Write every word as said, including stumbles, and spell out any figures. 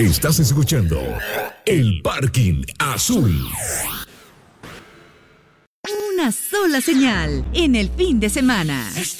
Estás escuchando El Parking Azul. Una sola señal en el fin de semana.